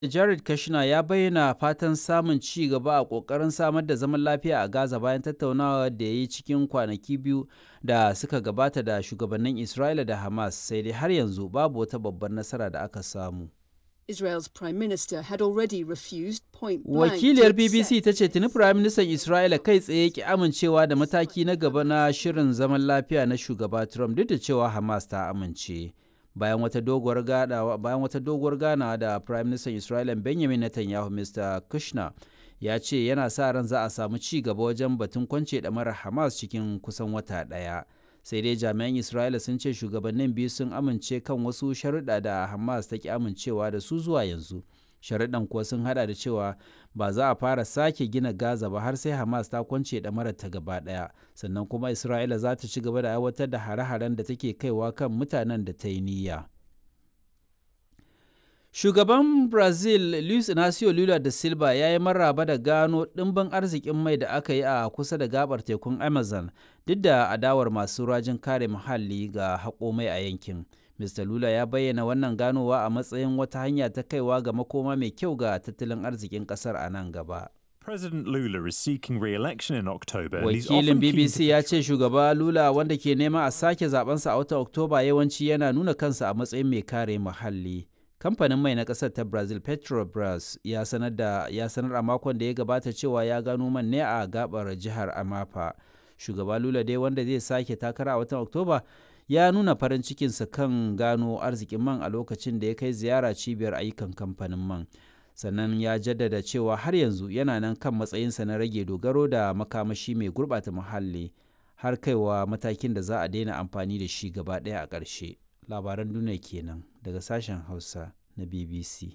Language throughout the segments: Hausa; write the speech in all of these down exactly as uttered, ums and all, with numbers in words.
Jared Kushner ya bayyana fatan samun ci gaba a ƙoƙarin samar da zaman lafiya a Gaza bayan tattaunawa da ya yi cikin kwanaki biyu da suka gabata da shugabannin Isra'ila da Hamas, sai dai har yanzu babu wata babbar nasara da aka samu. Israel's prime minister had already refused point blank. Wakiliyar B B C ta ce tuni Firaministan Isra'ila kai tsaye ki amincewa da mataki na gaba na shirin zaman lafiya na shugaba Trump duk da cewa Hamas ta amince. Bayan wata doguwar ganawa bayan wata doguwar ganawa da Firaministan Isra'ila Benjamin Netanyahu, Mr Kushner ya ce yana sa ran za a samu ci gaba wajen batun kwance ɗamarar Hamas cikin kusan wata ɗaya. Sai dai jami'an Isra'ila sun ce shugabannin biyu sun amince kan wasu sharuɗa da Hamas ta ki amincewa da su zuwa yanzu. Sharuɗan kuwa sun haɗa da cewa ba za a fara sake gina Gaza ba har sai Hamas ta kwance ɗamarar ta gaba ɗaya, sannan kuma Isra'ila za ta ci gaba da aiwatar da hare-haren da take kaiwa kan mutanen da ta yi niyya. Shugaban Brazil Luiz Inacio Lula da Silva ya yi maraba da gano ɗimbin arzikin mai da aka yi a kusa da gabar tekun Amazon duk da adawar masu rajin kare muhalli ga haƙo mai a yankin. Mr Lula ya bayyana wannan ganowa a matsayin wata hanya ta kaiwa ga makoma mai kyau ga tattalin arzikin ƙasar a nan gaba. President Lula is seeking re-election in October. Wakilin B B C ya ce shugaba Lula, wanda ke nema a sake zabensa a watan Oktoba, yawanci yana nuna kansa a matsayin mai kare muhalli. Kamfanin mai na ƙasar ta Brazil Petrobras ya sanar da ya sanar a makon da ya gabata cewa ya gano man ne a gabar jihar Amapa. Shugaba Lula dai, wanda zai sake takara a watan Oktoba, ya nuna farin cikinsa kan gano arzikin man a lokacin da ya kai ziyara cibiyar ayyukan kamfanin man. Sannan ya jaddada cewa har yanzu yana nan kan matsayinsa na rage dogaro da makamashi mai gurɓata muhalli har kaiwa matakin da za a daina amfani da shi gaba ɗaya a ƙarshe. Labaran duniya kenan daga sashen Hausa na B B C.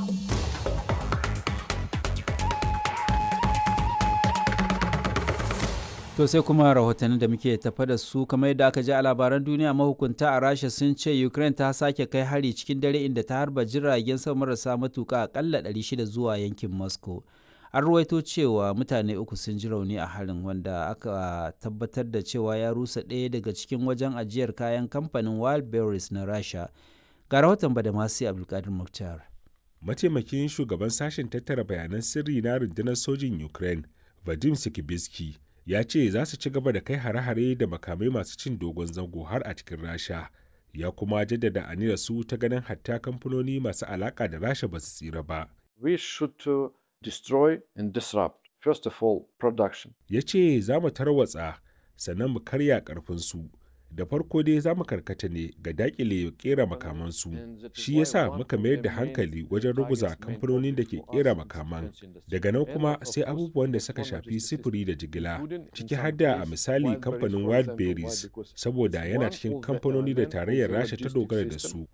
To sai kuma rahotannin da muke tafa da su, kamar yadda aka ji a labaran duniya, mahukunta a Rasha sun ce Ukraine ta sake kai hari cikin dare inda ta harba jiragen sama marasa matuka akalla ɗari shida zuwa yankin Moscow. An ruwaito cewa mutane uku sun ji rauni a harin, wanda aka tabbatar da cewa ya rusa ɗaya daga cikin wajen ajiyar kayan kamfanin Wildberries na Rasha. Ga rahoton Badamasi Abdulkadir Mukhtar. Mataimakin shugaban sashen tattara bayanan sirri na rundunar sojin Ukraine, Vadim Sikibiski, ya ce za su ci gaba da kai hare-hare da makamai masu cin dogon zango har a cikin Rasha. Ya kuma jaddada aniyar su ta ganin hatta kamfanoni masu alaka da Rasha ba su tsira ba. We should uh, destroy and disrupt, first of all, production. Ya ce za mu tarwatsa sannan mu karya karfinsu. Da farko dai za mu karkata ne ga dakile kera makamansu. Shi yasa muka mayar da hankali wajen ruguza kamfanonin da ke kera makaman. Daga nan kuma sai abubuwan da suka shafi sifiri da jigila, ciki har da a misali kamfanin Wildberries, saboda yana cikin kamfanoni da tarayyar Rasha ta dogara da su.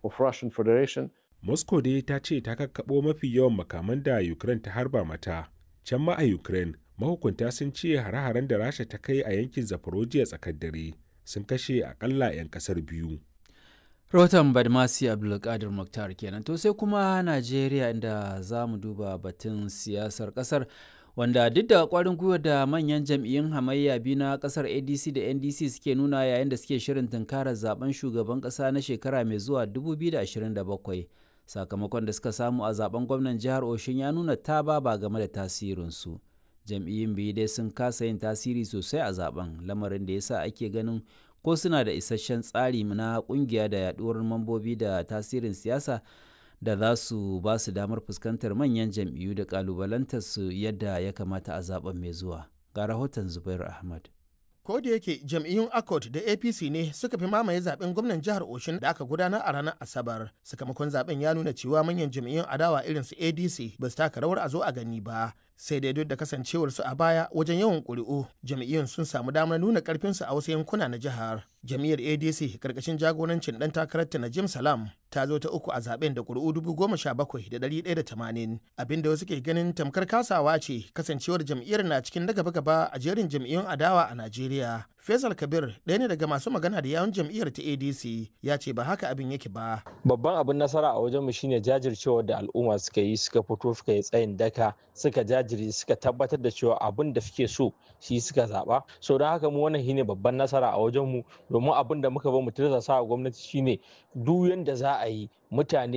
Moscow dai ta ce ta kakkaɓo mafi yawan makaman da Ukraine ta harba mata. Can ma a Ukraine, mahukunta sun ce hare-haren da Rasha ta kai a yankin Zaporozhye tsakar dare sun kashe akalla 'yan kasar biyu. Rahoton Badmasi Abdulkadir Mukhtar kenan. To sai kuma Najeriya, inda za mu duba batun siyasar kasar, wanda duk da kwarin gwiwa da manyan jam'iyyun hamayya biyu na kasar A D C da N D C suke nuna yayin da suke shirin tunkarar zaben shugaban kasa na shekara mai zuwa dubu biyu da ashirin da bakwai. Sakamakon da suka samu a zaben gwamnan jihar Oshun ya nuna ta ba game da tasirinsu. Jam'iyyun biyu dai sun kasa yin tasiri sosai a zaben, lamarin da yasa ake ganin ko suna da isasshen tsari na kungiya da yaduwar mambobi da tasirin siyasa da za su ba su damar fuskantar manyan jam'iyyu da kalubalantar su yadda ya kamata a zaben mai zuwa. Ga rahoton Zubairu Ahmad. Ko da yake jam'iyyun Accord da A P C ne suka fi mamaye zaben gwamnan jihar Oshun da aka gudanar a ranar Asabar, sakamakon zaben ya nuna cewa manyan jam'iyyun adawa irin su A D C ba su taka rawar a zo a gani ba. Sai dai duk da kasancewar su a baya wajen yawan ƙuri'u, jam'iyyun sun samu damar nuna ƙarfinsu a wasu yankuna na jihar. Jam'iyyar A D C karkashin jagorancin ɗan takararta Najim Salam ta zo ta uku a zaben da ƙuri'u dubu goma sha bakwai da ɗari ɗaya da tamanin, abinda wasu ke ganin tamkar kasawa ce kasancewar jam'iyyar na cikin na gaba-gaba a jerin jam'iyyun adawa a Najeriya. Faisal Kabir, ɗaya ne daga masu magana da yawun jam'iyyar ta A D C, ya ce ba haka abin yake ba. Babban abin nasara a wajenmu shine jajircewar da al'umma suka yi, suka fito suka yi tsayin daka, suka jajiri suka tabbatar da cewa abin da suke so shi suka zaba. So don haka mu wannan shine babban nasara a wajenmu, domin abin da muka ba mu tirsa sa gwamnati shine duk yanda za a yi mutane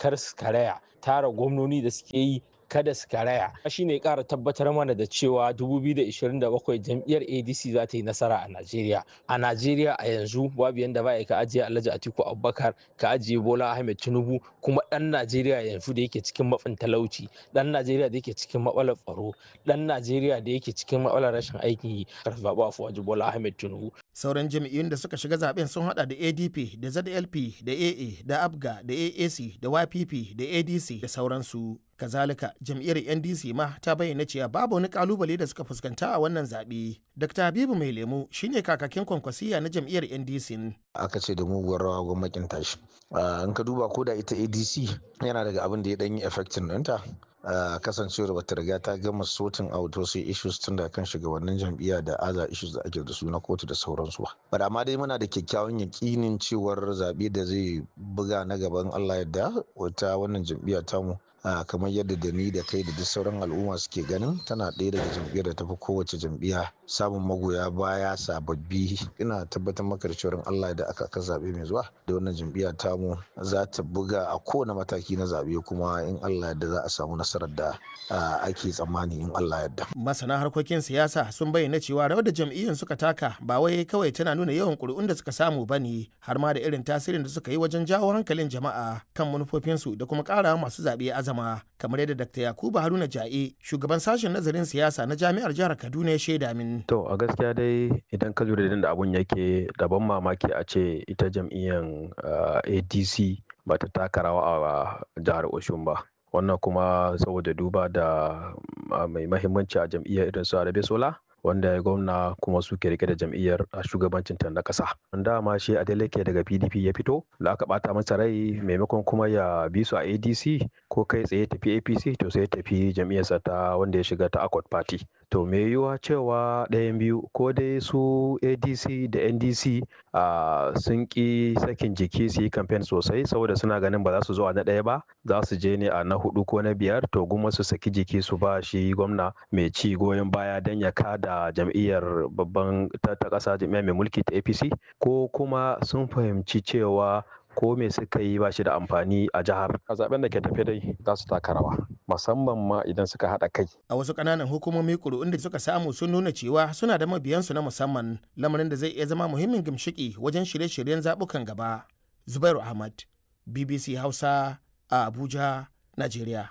kar su karaya, tara gwamnoni da suke yi kada su karaya. Shi ne ƙara tabbatar mana da cewa dubu biyu da ishirin da bakwai jam'iyyar A D C za ta yi nasara a Najeriya. A Najeriya a yanzu babu yanda ba ka ajiye Alhaji Atiku Abubakar, ka ajiye Bola Ahmed Tinubu, kuma ɗan Najeriya yanzu da yake cikin matsin talauci, ɗan Najeriya da yake cikin matsalar tsaro, ɗan Najeriya da yake cikin matsalar rashin aikin yi, karfafa Afuwaji Bola Ahmed Tinubu. Sauran jam'iyyun da suka shiga zaben sun hada da A D P da Z L P da A A da Abga da A A C da Y P P da A D C da sauransu. Kazalika jam'iyyar N D C ma ta bayyana cewa babu wani kalubale da suka fuskanta a wannan zaɓe. Dr. Habibu Mai Lemu shine kakakin kwankwasiya na jam'iyyar N D C. Aka ce da muguwar rawa gwamnatin tashi. In ka duba ko da ita A D C yana daga abin da ya ɗanyi effectin ɗinta. Uh, kasancewar bata riga ta gama sorting out wasu issues tun da kan shugabannin jam'iyya da aza issues da ake da su na kotu da sauransu ba. Ba amma dai muna da kyakkyawan yakinin cewar zaɓe da zai buga na gaban Allah yadda wata wannan jam'iyya tamu Uh, kamar yadda da ni da kai da duk sauran al'umma suke ganin tana ɗaya daga jam'iyyar da tafi kowace jam'iyya samun magoya baya sababbi. Ina tabbatar maka da cewar Allah da aka ka zaɓe mai zuwa da wannan jam'iyya tamu za ta buga a kowane mataki na zaɓe, kuma in Allah yadda za a samu nasarar da uh, ake tsammani in Allah yadda. Masana harkokin siyasa sun bayyana cewa rawar da jam'iyyun suka taka ba wai kawai tana nuna yawan ƙuri'un da suka samu ba ne, har ma da irin tasirin da suka yi wajen jawo hankalin jama'a kan manufofinsu da kuma ƙara masu zaɓe azama. Kamar yadda Dakta Yakubu Haruna Ja'e, shugaban sashen nazarin siyasa na Jami'ar Jihar Kaduna, ya shaida min. To a gaskiya dai idan ka lura da abun yake da ban mamaki a ce ita jam'iyyar A D C ba ta taka rawa a jihar Oshun ba. Wannan kuma saboda duba da mai mahimmanci a jam'iyyar irin su Arabe Sola, wanda ya gwamna kuma suke rike da jam'iyyar a shugabancin ta na ƙasa. Dama shi Adeleke daga P D P ya fito, da aka bata masa rai maimakon kuma ya bi su a A D C ko kai tsaye tafi A P C, to sai tafi jam'iyyarsa ta wanda ya shiga ta Accord Party. To me yiwuwa cewa ɗayan biyu ko dai su A D C da N D C uh, sun ƙi sakin jiki su yi kamfen sosai saboda suna ganin ba za su zo a na ɗaya ba, za su je ne a na hudu ko na biyar, to guma su saki jiki su ba shi gwamna mai ci goyon baya don ya kada jam'iyyar babban ta ƙasa, jam'iyyar mai mulki ta A P C, ko kuma sun fahimci cewa ko me suka yi ba shi da amfani a jihar. A zaben da ke tafe dai za su taka rawa, musamman ma idan suka haɗa kai. A wasu ƙananan hukumomi ƙuri'un da suka samu sun nuna cewa suna da mabiyansu na musamman, lamarin da zai iya zama muhimmin gimshiki wajen shirye-shiryen zaɓukan gaba. Zubairu Ahmad, B B C Hausa a Abuja, Najeriya.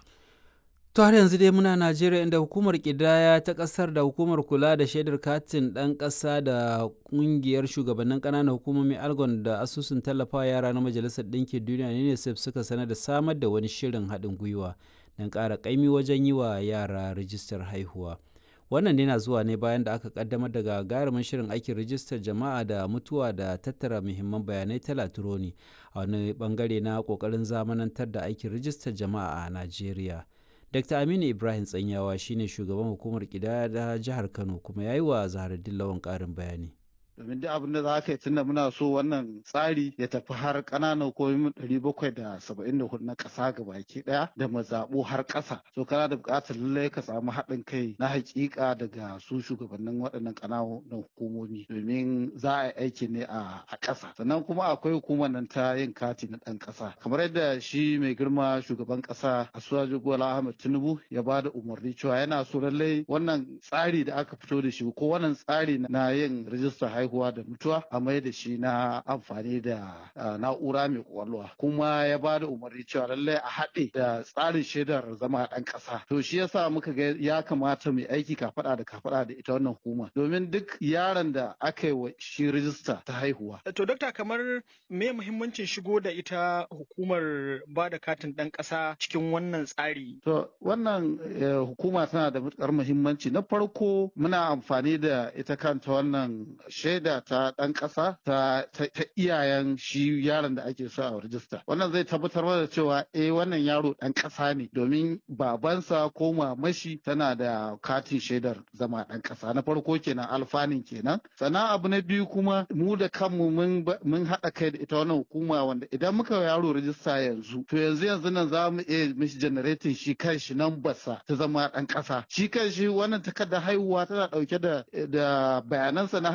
To har yanzu dai muna Najeriya, inda hukumar ƙidaya ta ƙasar da hukumar kula da shaidar katin ɗan ƙasa da ƙungiyar shugabannin ƙananan hukumomi Algon da asusun tallafawa yara na Majalisar Ɗinkin Duniya UNICEF suka sanar da samar da wani shirin haɗin gwiwa don ƙara ƙaimi wajen yi wa yara rijistar haihuwa. Wannan yana zuwa ne bayan da aka ƙaddamar da gagarumin shirin aikin rijistar jama'a da mutuwa da tattara muhimman bayanai ta Latironi a wani ɓangare na ƙoƙarin zamanantar da aikin rijistar jama'a a Najeriya. Dakta Aminu Ibrahim Tsanyawa shine shugaban hukumar ƙidaya da jihar Kano, kuma ya yi wa Zaharaddin Lawan ƙarin bayani. domin duk abin da za ka yi tunda muna so wannan tsari ya tafi har ƙananan hukumomi ɗari bakwai da saba'in da hudu na ƙasa gabaki ɗaya da mazaɓu har ƙasa, so kana da buƙatar lallai ka samu haɗin kai na haƙiƙa daga su shugabannin waɗannan ƙananan hukumomi domin za a yi aiki ne a ƙasa. Sannan kuma akwai hukumar nan ta yin kati na ɗan ƙasa, kamar yadda shi mai girma shugaban ƙasa Asuwaju Bola Ahmed Tinubu ya ba da umarni cewa yana so lallai wannan tsari da aka fito da shi ko wannan tsari na yin rijistar haihuwa da mutuwa a mai da shi na amfani da na'ura mai kwakwalwa, kuma ya ba da umarni cewa lallai a haɗe da tsarin shaidar zama ɗan ƙasa. To shi yasa muka ga ya kamata mu aiki kafaɗa da kafaɗa da ita wannan hukuma domin duk yaron da aka yi wa shi rijista ta haihuwa. To dokta, kamar me muhimmancin shigo da ita hukumar ba da katin ɗan ƙasa cikin wannan tsari? To wannan hukuma tana da matuƙar muhimmanci. Na farko muna amfani da ita kanta wannan shaida ta ɗan ƙasa ta, ta, ta iyayen shi yaron da ake so a rijista. Wannan zai tabbatar da cewa eh wannan yaro ɗan ƙasa ne domin babansa ko mamashi tana da katin shaidar zama ɗan ƙasa. Na farko kenan alfanin kenan. Sannan abu na biyu kuma mu da kanmu mun mun haɗa kai da ita wannan hukuma wanda idan muka yaro rijista yanzu to yanzu yanzu nan za mu iya mishi generating shi kanshi nambarsa ta zama ɗan ƙasa. Shi kanshi wannan takardar haihuwa tana ɗauke da da bayanansa na haihuwa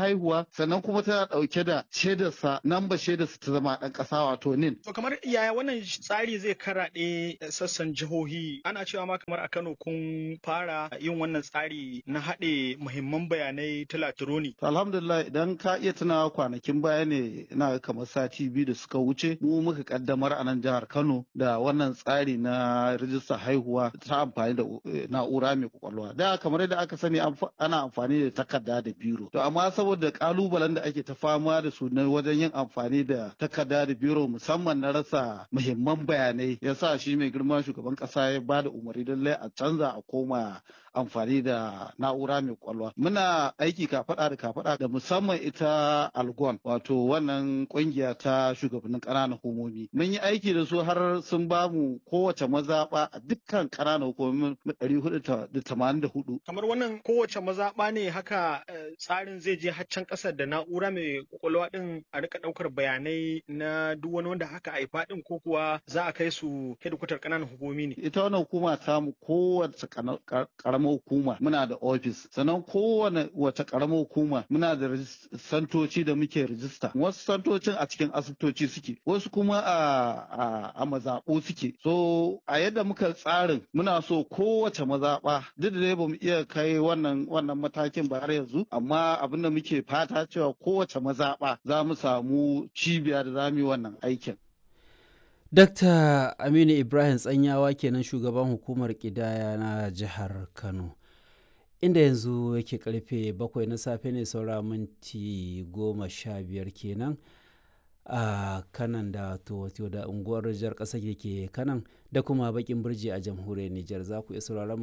sannan kuma tana ɗauke da shaidarsa namba shaidarsa ta zama ɗan ƙasa wato nin. To kamar yaya wannan tsari zai karaɗe sassan jihohi? Ana cewa ma kamar a Kano kun fara yin wannan tsari na haɗe muhimman bayanai ta latironi. Alhamdulillah idan ka iya tunawa kwanakin baya ne ina kamar sati biyu da suka wuce mu muka kaddamar a nan jihar Kano da wannan tsari na rijistar haihuwa ta amfani da na'ura mai kwakwalwa. Da kamar yadda aka sani ana amfani da takarda da biro. To amma saboda kalubalen da ake ta fama da su na wajen yin amfani da takarda da biro musamman na rasa muhimman bayanai yasa shi mai girma shugaban kasa ya ba da umarni lallai a canza a koma amfani da na'ura mai kwakwalwa. Muna aiki kafaɗa da kafaɗa da musamman ita Algon wato wannan kungiya ta shugabannin ƙananan hukumomi. Mun yi aiki da su har sun ba mu kowace mazaɓa a dukkan ƙananan hukumomin ɗari hudu da tamanin da hudu. Kamar wannan kowace mazaɓa ne haka tsarin zai je haccan ƙasar da na'ura mai kwakwalwa ɗin a rika ɗaukar bayanai na duk wani wanda haka haifa ɗin ko kuwa za a kai su hedikwatar ƙananan hukumomi ne. Ita wannan hukuma ta mu kowace ƙaramar hukuma muna da ofis sannan kowane wata ƙaramar hukuma muna da santoci da muke rijista. Wasu santocin a cikin asibitoci suke wasu kuma a a mazaɓu suke. So a yadda muka tsarin muna so kowace mazaɓa duk da dai bamu iya kai wannan wannan matakin ba har yanzu amma abin da muke fata cewa kowace mazaɓa za mu samu cibiya da za mu yi wannan aikin. Dakta Aminu Ibrahim Tsanyawa kenan shugaban hukumar ƙidaya na jihar Kano. Inda yanzu yake karfe bakwai na safe ne saura minti goma sha biyar kenan a kanan da to da unguwar jar ƙasa ke kanan da kuma bakin birji a jamhuriyar Nijar za ku iya sauraron